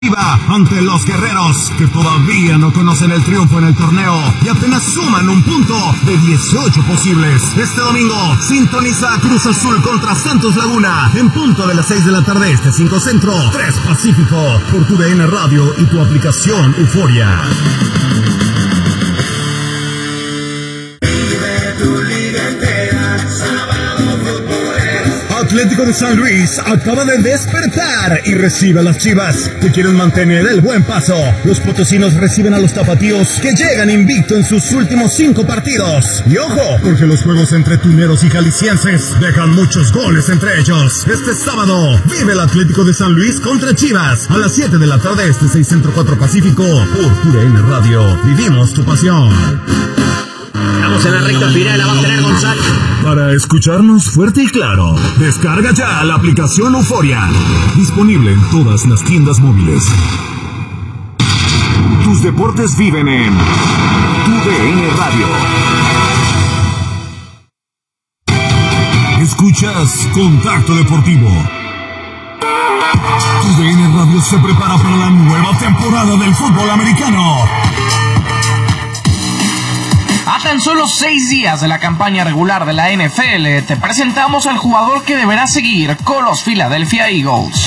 Ante los guerreros que todavía no conocen el triunfo en el torneo y apenas suman un punto de 18 posibles. Este domingo sintoniza Cruz Azul contra Santos Laguna en punto de las 6 de la tarde, 5 Centro, 3 Pacífico, por tu DN Radio y tu aplicación Euforia. Atlético de San Luis acaba de despertar y recibe a las Chivas, que quieren mantener el buen paso. Los potosinos reciben a los tapatíos, que llegan invicto en sus últimos 5 partidos. Y ojo, porque los juegos entre tuneros y jaliscienses dejan muchos goles entre ellos. Este sábado vive el Atlético de San Luis contra Chivas a las 7 de la tarde, 6 Centro, 4 Pacífico, por TUDN Radio. Vivimos tu pasión. Estamos en la recta final, la va a tener González. Para escucharnos fuerte y claro, descarga ya la aplicación Euforia. Disponible en todas las tiendas móviles. Tus deportes viven en TUDN Radio. Escuchas Contacto Deportivo. TUDN Radio se prepara para la nueva temporada del fútbol americano. A tan solo 6 días de la campaña regular de la NFL, te presentamos al jugador que deberá seguir con los Philadelphia Eagles.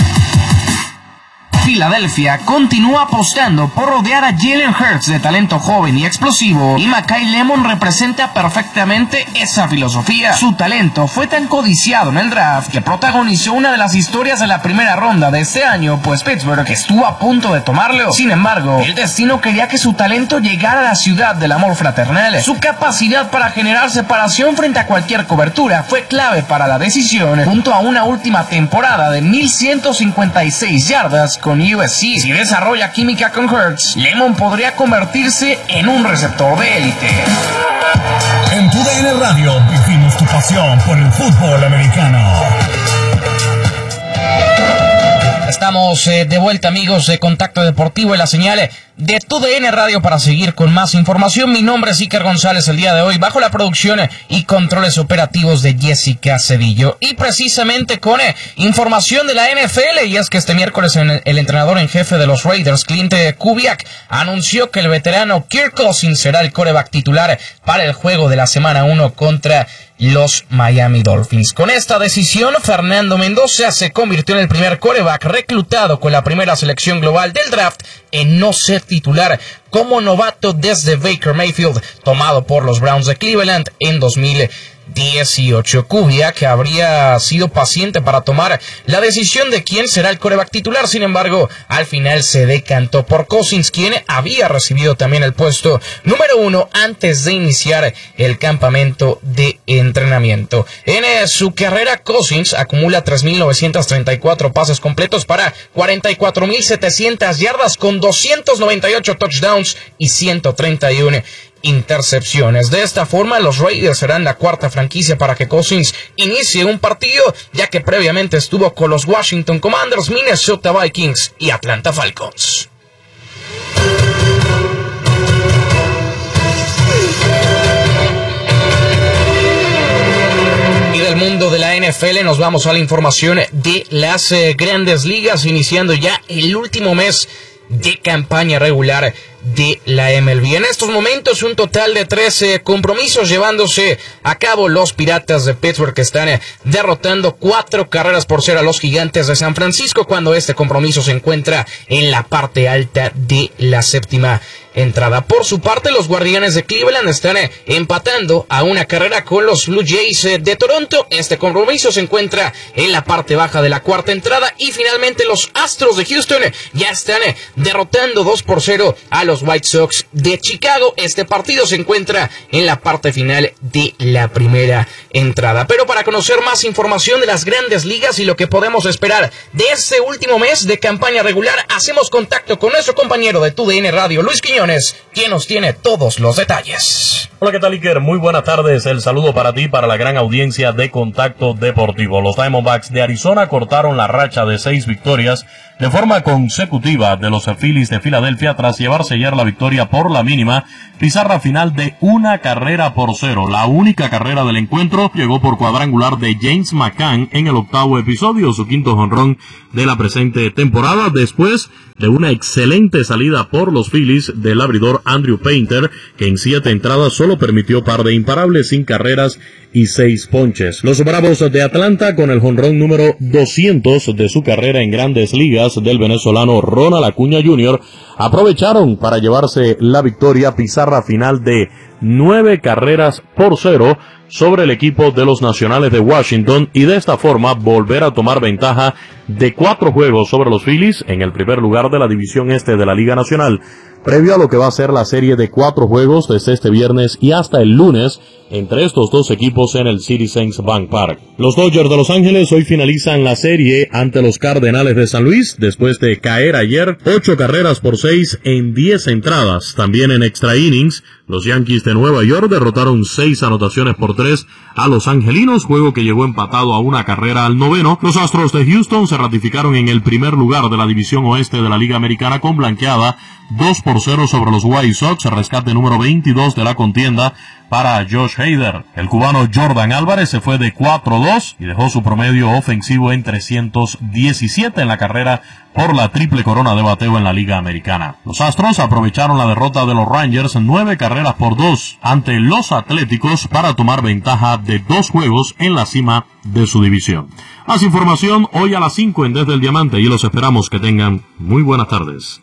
Filadelfia continúa apostando por rodear a Jalen Hurts de talento joven y explosivo, y Makai Lemon representa perfectamente esa filosofía. Su talento fue tan codiciado en el draft que protagonizó una de las historias de la primera ronda de este año, pues Pittsburgh estuvo a punto de tomarlo. Sin embargo, el destino quería que su talento llegara a la ciudad del amor fraternal. Su capacidad para generar separación frente a cualquier cobertura fue clave para la decisión, junto a una última temporada de 1,156 yardas con USC. Si desarrolla química con Hurts, Lemon podría convertirse en un receptor de élite. En TUDN Radio vivimos tu pasión por el fútbol americano. Estamos de vuelta, amigos de Contacto Deportivo, en la señal de TUDN Radio para seguir con más información. Mi nombre es Iker González, el día de hoy bajo la producción y controles operativos de Jessica Cedillo, y precisamente con información de la NFL. Y es que este miércoles el entrenador en jefe de los Raiders, Clint Kubiak, anunció que el veterano Kirk Cousins será el quarterback titular para el juego de la semana 1 contra los Miami Dolphins. Con esta decisión, Fernando Mendoza se convirtió en el primer quarterback reclutado con la primera selección global del draft en no ser titular como novato desde Baker Mayfield, tomado por los Browns de Cleveland en 2018. Kubiak habría sido paciente para tomar la decisión de quién será el quarterback titular. Sin embargo, al final se decantó por Cousins, quien había recibido también el puesto número 1 antes de iniciar el campamento de entrenamiento. En su carrera, Cousins acumula 3,934 pases completos para 44,700 yardas con 298 touchdowns y 131 intercepciones. De esta forma, los Raiders serán la cuarta franquicia para que Cousins inicie un partido, ya que previamente estuvo con los Washington Commanders, Minnesota Vikings y Atlanta Falcons. Y del mundo de la NFL nos vamos a la información de las grandes ligas, iniciando ya el último mes de campaña regular de la MLB. En estos momentos, un total de 13 compromisos llevándose a cabo. Los Piratas de Pittsburgh, que están derrotando 4-0 a los Gigantes de San Francisco, cuando este compromiso se encuentra en la parte alta de la séptima entrada. Por su parte, los Guardianes de Cleveland están empatando a 1 con los Blue Jays de Toronto. Este compromiso se encuentra en la parte baja de la cuarta entrada. Y finalmente, los Astros de Houston ya están derrotando 2-0 a los White Sox de Chicago. Este partido se encuentra en la parte final de la primera entrada. Pero para conocer más información de las grandes ligas y lo que podemos esperar de este último mes de campaña regular, hacemos contacto con nuestro compañero de TUDN Radio, Luis Quiñones, quien nos tiene todos los detalles. Hola, ¿qué tal, Iker? Muy buenas tardes. El saludo para ti, para la gran audiencia de Contacto Deportivo. Los Diamondbacks de Arizona cortaron la racha de 6 victorias de forma consecutiva de los Phillies de Filadelfia tras llevarse ayer la victoria por la mínima, pizarra final de 1-0. La única carrera del encuentro llegó por cuadrangular de James McCann en el 8º episodio, su 5º jonrón de la presente temporada, después de una excelente salida por los Phillies del abridor Andrew Painter, que en 7 entradas solo permitió par de imparables, sin carreras y 6 ponches. Los Bravos de Atlanta, con el jonrón número 200 de su carrera en Grandes Ligas del venezolano Ronald Acuña Jr., aprovecharon para llevarse la victoria, pizarra final de 9-0 sobre el equipo de los Nacionales de Washington, y de esta forma volver a tomar ventaja de 4 juegos sobre los Phillies en el primer lugar de la división este de la Liga Nacional, previo a lo que va a ser la serie de 4 juegos desde este viernes y hasta el lunes entre estos dos equipos en el Citizens Bank Park. Los Dodgers de Los Ángeles hoy finalizan la serie ante los Cardenales de San Luis después de caer ayer 8-6 en 10 entradas. También en extra innings, los Yankees de Nueva York derrotaron 6-3 a los angelinos, juego que llegó empatado a 1 carrera al 9º. Los Astros de Houston se ratificaron en el primer lugar de la división oeste de la Liga Americana con blanqueada 2-0 sobre los White Sox, rescate número 22 de la contienda para Josh Hader. El cubano Jordan Álvarez se fue de 4-2 y dejó su promedio ofensivo en 317 en la carrera por la triple corona de bateo en la Liga Americana. Los Astros aprovecharon la derrota de los Rangers 9-2 ante los Atléticos para tomar ventaja de 2 juegos en la cima de su división. Más información hoy a las 5 en Desde el Diamante, y los esperamos que tengan muy buenas tardes.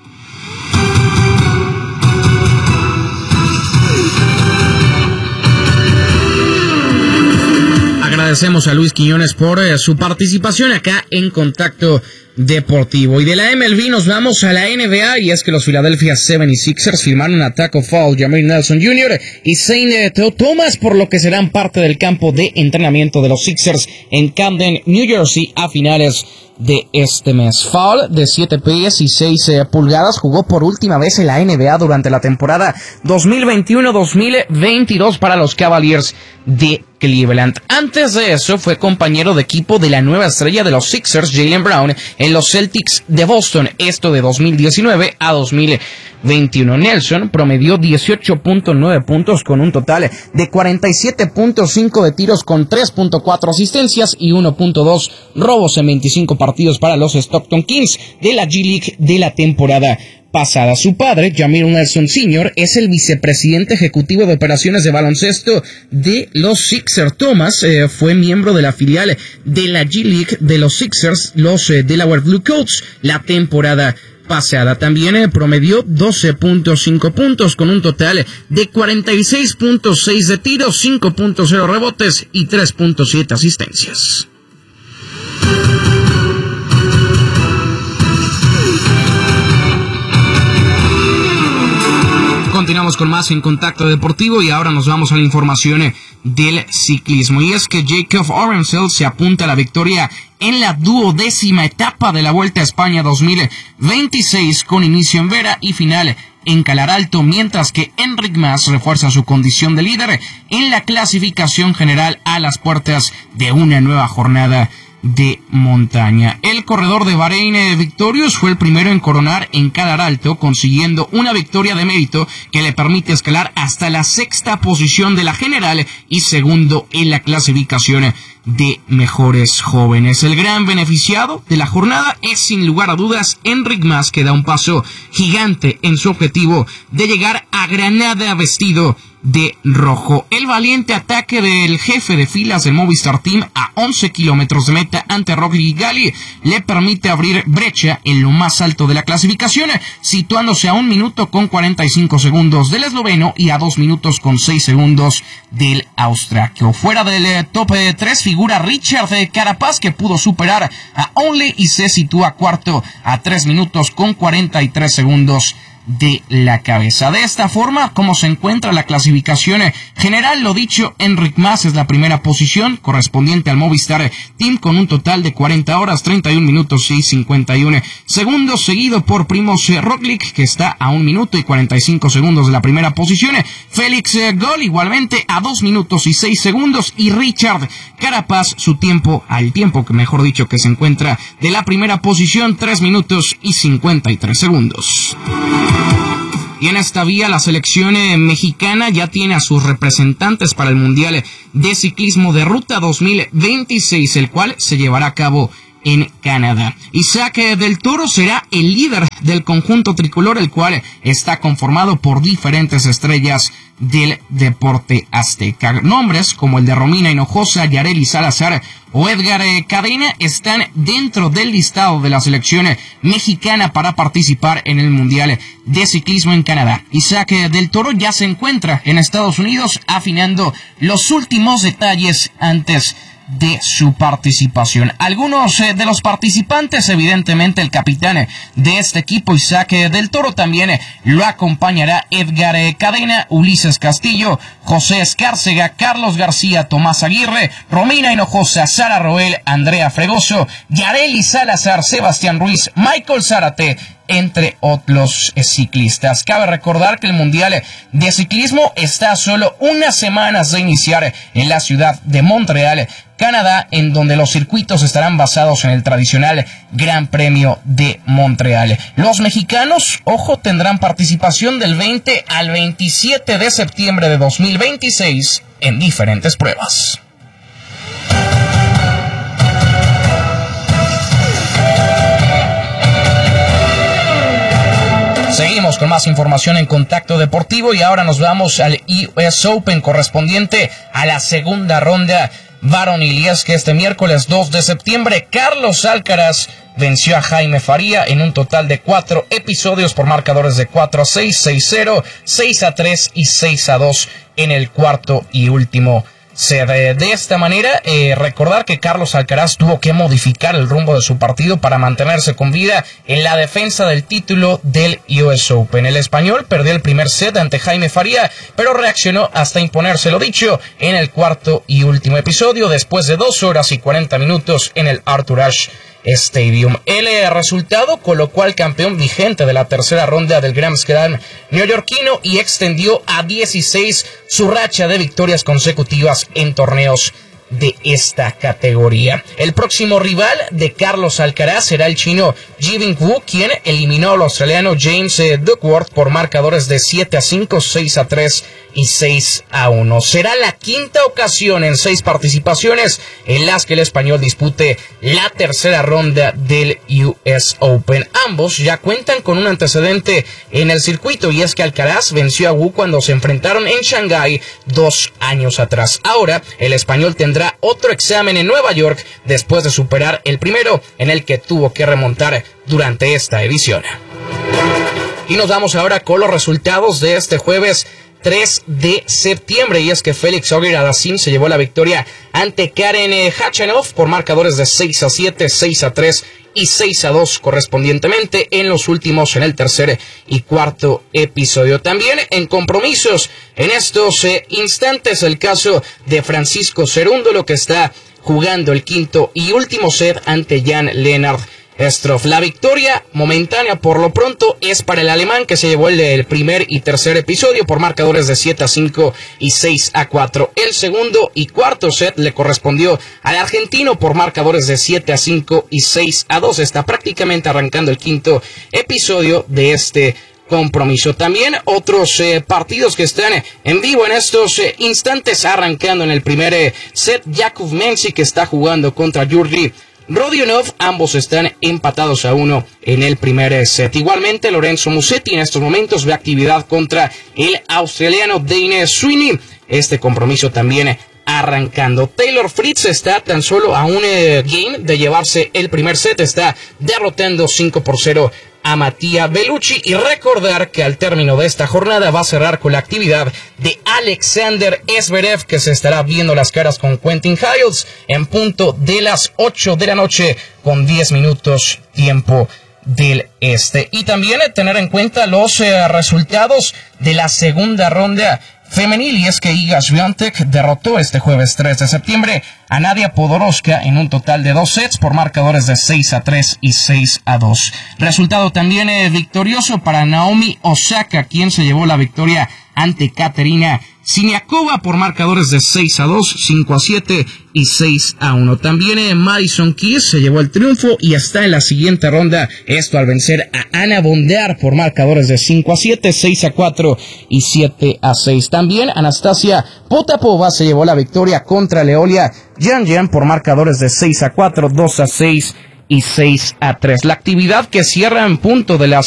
Agradecemos a Luis Quiñones por su participación acá en Contacto Deportivo. Y de la MLB nos vamos a la NBA, y es que los Philadelphia 76ers firmaron a Taco Fall, Jameer Nelson Jr. y Zane Thomas, por lo que serán parte del campo de entrenamiento de los Sixers en Camden, New Jersey, a finales de este mes. Fall, de 7 pies y 6 pulgadas, jugó por última vez en la NBA durante la temporada 2021-2022 para los Cavaliers de Cleveland. Antes de eso fue compañero de equipo de la nueva estrella de los Sixers, Jaylen Brown, en los Celtics de Boston, esto de 2019 a 2021. Nelson promedió 18.9 puntos con un total de 47.5 de tiros, con 3.4 asistencias y 1.2 robos en 25 partidos para los Stockton Kings de la G-League de la temporada pasada. Su padre, Jameer Nelson Sr., es el vicepresidente ejecutivo de operaciones de baloncesto de los Sixers. Thomas fue miembro de la filial de la G-League de los Sixers, los Delaware Blue Coats, la temporada pasada. También promedió 12.5 puntos con un total de 46.6 de tiros, 5.0 rebotes y 3.7 asistencias. Continuamos con más en Contacto Deportivo, y ahora nos vamos a la información del ciclismo. Y es que Jacob Arendsel se apunta a la victoria en la 12ª etapa de la Vuelta a España 2026, con inicio en Vera y final en Calaralto, mientras que Enric Mas refuerza su condición de líder en la clasificación general a las puertas de una nueva jornada de montaña. El corredor de Bahrein Victorious fue el primero en coronar en Calaralto, consiguiendo una victoria de mérito que le permite escalar hasta la 6ª posición de la general y segundo en la clasificación de mejores jóvenes. El gran beneficiado de la jornada es sin lugar a dudas Enric Mas, que da un paso gigante en su objetivo de llegar a Granada vestido de rojo. El valiente ataque del jefe de filas del Movistar Team a 11 kilómetros de meta ante Roglic Gali le permite abrir brecha en lo más alto de la clasificación, situándose a 1 minuto con 45 segundos del esloveno y a 2 minutos con 6 segundos del austriaco. Fuera del top 3 figura Richard Carapaz, que pudo superar a Onley y se sitúa cuarto a 3 minutos con 43 segundos de la cabeza. De esta forma, ¿cómo se encuentra la clasificación general? Lo dicho, Enric Mas es la primera posición, correspondiente al Movistar Team, con un total de 40 horas, 31 minutos y 51 segundos, seguido por Primož Roglič, que está a 1 minuto y 45 segundos de la primera posición, Félix Gall igualmente a 2 minutos y 6 segundos, y Richard Carapaz, al tiempo que mejor dicho que se encuentra de la primera posición, 3 minutos y 53 segundos. Y en esta vía la selección mexicana ya tiene a sus representantes para el Mundial de Ciclismo de Ruta 2026, el cual se llevará a cabo en Canadá. Isaac del Toro será el líder del conjunto tricolor, el cual está conformado por diferentes estrellas del deporte azteca. Nombres como el de Romina Hinojosa, Yareli Salazar o Edgar Cadena están dentro del listado de la selección mexicana para participar en el Mundial de Ciclismo en Canadá. Isaac del Toro ya se encuentra en Estados Unidos afinando los últimos detalles antes de su participación. Algunos de los participantes, evidentemente el capitán de este equipo, Isaac del Toro, también lo acompañará Edgar Cadena, Ulises Castillo, José Escárcega, Carlos García, Tomás Aguirre, Romina Hinojosa, Sara Roel, Andrea Fregoso, Yareli Salazar, Sebastián Ruiz, Michael Zárate, entre otros ciclistas. Cabe recordar que el Mundial de Ciclismo está a solo unas semanas de iniciar en la ciudad de Montreal, Canadá, en donde los circuitos estarán basados en el tradicional Gran Premio de Montreal. Los mexicanos, ojo, tendrán participación del 20 al 27 de septiembre de 2026 en diferentes pruebas. Seguimos con más información en Contacto Deportivo y ahora nos vamos al US Open correspondiente a la segunda ronda varonil. Y es que este miércoles 2 de septiembre Carlos Alcaraz venció a Jaime Faría en un total de 4 episodios por marcadores de 4-6, 6-0, 6-3 y 6-2 en el cuarto y último set. De esta manera, recordar que Carlos Alcaraz tuvo que modificar el rumbo de su partido para mantenerse con vida en la defensa del título del US Open. El español perdió el primer set ante Jaime Faría, pero reaccionó hasta imponerse, lo dicho, en el cuarto y último episodio, después de 2 horas y 40 minutos en el Arthur Ashe Stadium. El resultado colocó al campeón vigente de la tercera ronda del Grand Slam neoyorquino y extendió a 16 su racha de victorias consecutivas en torneos de esta categoría. El próximo rival de Carlos Alcaraz será el chino Jibin Wu, quien eliminó al australiano James Duckworth por marcadores de 7-5, 6-3 y 6-1. Será la quinta ocasión en 6 participaciones en las que el español dispute la tercera ronda del US Open. Ambos ya cuentan con un antecedente en el circuito, y es que Alcaraz venció a Wu cuando se enfrentaron en Shanghái 2 años atrás. Ahora el español tendrá otro examen en Nueva York después de superar el primero, en el que tuvo que remontar durante esta edición. Y nos vamos ahora con los resultados de este jueves 3 de septiembre, y es que Félix Auger-Aliassime se llevó la victoria ante Karen Khachanov por marcadores de 6-7, 6-3 y 6-2 correspondientemente en el tercer y cuarto episodio. También en compromisos en estos instantes, el caso de Francisco Cerúndolo, que está jugando el quinto y último set ante Jan-Lennard Struff. La victoria momentánea por lo pronto es para el alemán, que se llevó el primer y tercer episodio por marcadores de 7-5 y 6-4. El segundo y cuarto set le correspondió al argentino por marcadores de 7-5 y 6-2. Está prácticamente arrancando el quinto episodio de este compromiso. También otros partidos que están en vivo en estos instantes, arrancando en el primer set. Jakub Mensik, que está jugando contra Yuri Rodionov, ambos están empatados a 1 en el primer set. Igualmente, Lorenzo Musetti en estos momentos ve actividad contra el australiano Dane Sweeney. Este compromiso también arrancando. Taylor Fritz está tan solo a un game de llevarse el primer set. Está derrotando 5-0 a Mattia Bellucci, y recordar que al término de esta jornada va a cerrar con la actividad de Alexander Zverev, que se estará viendo las caras con Quentin Hills en punto de las 8 de la noche con 10 minutos tiempo del Este. Y también tener en cuenta los resultados de la segunda ronda femenil, y es que Iga Swiatek derrotó este jueves 3 de septiembre a Nadia Podoroska en un total de 2 sets por marcadores de 6-3 y 6-2. Resultado también victorioso para Naomi Osaka, quien se llevó la victoria ante Katerina Siniakova por marcadores de 6-2, 5-7 y 6-1. También Madison Keys se llevó el triunfo y está en la siguiente ronda, esto al vencer a Ana Bondar por marcadores de 5-7, 6-4 y 7-6. También Anastasia Potapova se llevó la victoria contra Leolia Yan por marcadores de 6-4, 2-6 y 6-3. La actividad que cierra en punto de las